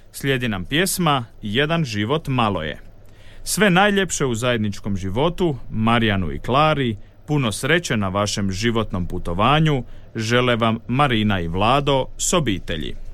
Slijedi nam pjesma Jedan život malo je. Sve najljepše u zajedničkom životu, Marijanu i Klari, puno sreće na vašem životnom putovanju, žele vam Marina i Vlado s obitelji.